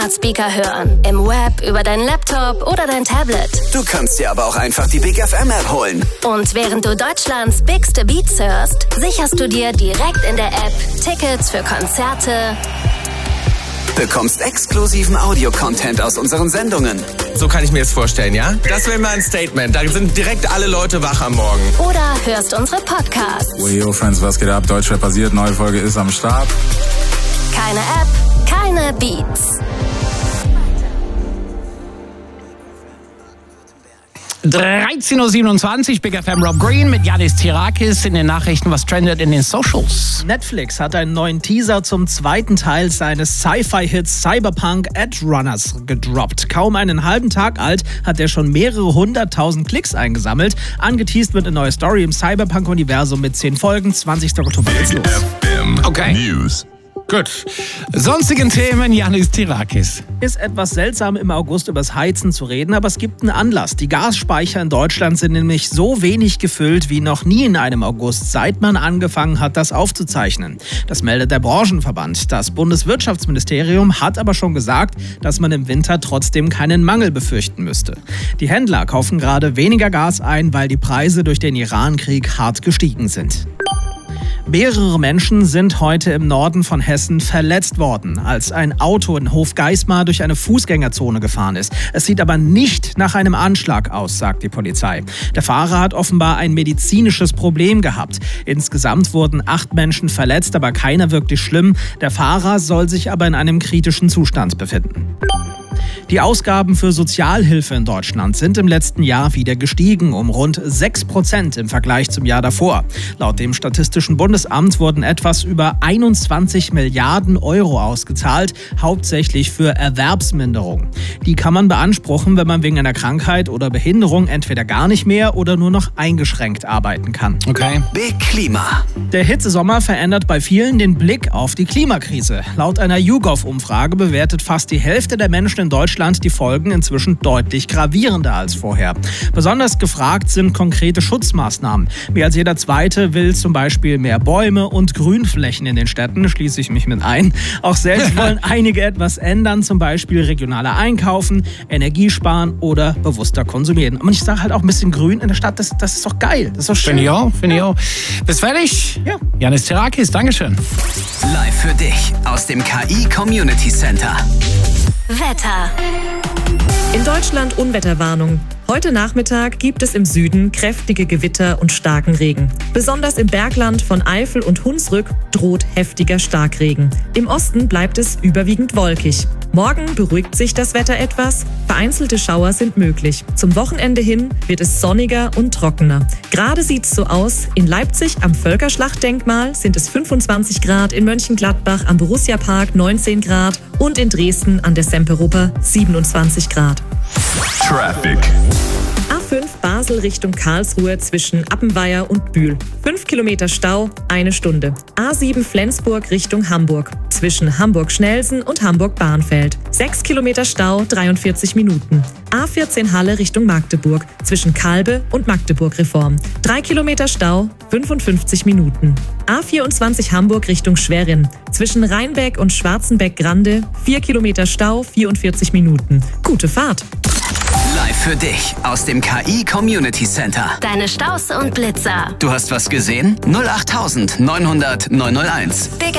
Speaker hören. Im Web, über deinen Laptop oder dein Tablet. Du kannst dir aber auch einfach die Big FM App holen. Und während du Deutschlands bigste Beats hörst, sicherst du dir direkt in der App Tickets für Konzerte, Bekommst exklusiven Audio-Content aus unseren Sendungen. So kann ich mir das vorstellen, ja? Das wäre mal ein Statement. Da sind direkt alle Leute wach am Morgen. oder hörst unsere Podcasts. Yo, Friends, was geht ab? Deutschrap passiert, neue Folge ist am Start. Keine App, keine Beats. 13.27 Uhr, Big FM Rob Green mit Yannis Tirakis in den Nachrichten, was trendet in den Socials. Netflix hat einen neuen Teaser zum zweiten Teil seines Sci-Fi-Hits Cyberpunk Edge Runners gedroppt. Kaum einen halben Tag alt hat er schon mehrere 100.000 Klicks eingesammelt. Angeteased wird eine neue Story im Cyberpunk-Universum mit 10 Folgen. 20. Oktober geht's los. Okay. News. Gut. Sonstigen Themen, Yannis Tirakis. Ist etwas seltsam, im August über das Heizen zu reden, aber es gibt einen Anlass. Die Gasspeicher in Deutschland sind nämlich so wenig gefüllt wie noch nie in einem August, seit man angefangen hat, das aufzuzeichnen. Das meldet der Branchenverband. Das Bundeswirtschaftsministerium hat aber schon gesagt, dass man im Winter trotzdem keinen Mangel befürchten müsste. Die Händler kaufen gerade weniger Gas ein, weil die Preise durch den Iran-Krieg hart gestiegen sind. Mehrere Menschen sind heute im Norden von Hessen verletzt worden, als ein Auto in Hofgeismar durch eine Fußgängerzone gefahren ist. Es sieht aber nicht nach einem Anschlag aus, sagt die Polizei. Der Fahrer hat offenbar ein medizinisches Problem gehabt. Insgesamt wurden 8 Menschen verletzt, aber keiner wirklich schlimm. Der Fahrer soll sich aber in einem kritischen Zustand befinden. Die Ausgaben für Sozialhilfe in Deutschland sind im letzten Jahr wieder gestiegen, um rund 6% im Vergleich zum Jahr davor. Laut dem Statistischen Bundesamt wurden etwas über 21 Milliarden Euro ausgezahlt, hauptsächlich für Erwerbsminderung. Die kann man beanspruchen, wenn man wegen einer Krankheit oder Behinderung entweder gar nicht mehr oder nur noch eingeschränkt arbeiten kann. Okay. Big Klima. Der Hitzesommer verändert bei vielen den Blick auf die Klimakrise. Laut einer YouGov-Umfrage bewertet fast die Hälfte der Menschen in Deutschland die Folgen inzwischen deutlich gravierender als vorher. Besonders gefragt sind konkrete Schutzmaßnahmen. Mehr als jeder Zweite will zum Beispiel mehr Bäume und Grünflächen in den Städten, schließe ich mich mit ein. Auch selbst wollen einige etwas ändern, zum Beispiel regionaler einkaufen, Energie sparen oder bewusster konsumieren. Und ich sage halt auch ein bisschen Grün in der Stadt, das ist doch geil, das ist doch schön. Finde ich auch. Bis fertig? Ja. Yannis Tirakis, Dankeschön. Live für dich aus dem KI Community Center. Wetter. In Deutschland Unwetterwarnung. Heute Nachmittag gibt es im Süden kräftige Gewitter und starken Regen. Besonders im Bergland von Eifel und Hunsrück droht heftiger Starkregen. Im Osten bleibt es überwiegend wolkig. Morgen beruhigt sich das Wetter etwas. Vereinzelte Schauer sind möglich. Zum Wochenende hin wird es sonniger und trockener. Gerade sieht es so aus. In Leipzig am Völkerschlachtdenkmal sind es 25 Grad, in Mönchengladbach am Borussia-Park 19 Grad und in Dresden an der Semperoper 27 Grad. Traffic. A5 Basel Richtung Karlsruhe zwischen Appenweier und Bühl. 5 Kilometer Stau, 1 Stunde. A7 Flensburg Richtung Hamburg. Zwischen Hamburg-Schnelsen und Hamburg-Bahnfeld. 6 Kilometer Stau, 43 Minuten. A14 Halle Richtung Magdeburg. Zwischen Kalbe und Magdeburg-Reform. 3 Kilometer Stau, 55 Minuten. A24 Hamburg Richtung Schwerin. Zwischen Rheinbeck und Schwarzenbeck-Grande. 4 Kilometer Stau, 44 Minuten. Gute Fahrt. Live für dich aus dem KI Community Center. Deine Staus und Blitzer. Du hast was gesehen? 08900 901. Big